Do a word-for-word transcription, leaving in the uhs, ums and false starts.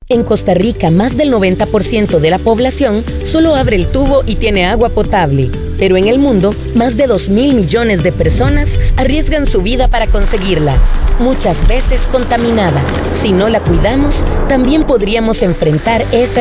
En Costa Rica, más del noventa por ciento de la población solo abre el tubo y tiene agua potable. Pero en el mundo, más de dos mil millones de personas arriesgan su vida para conseguirla, muchas veces contaminada. Si no la cuidamos, también podríamos enfrentar esa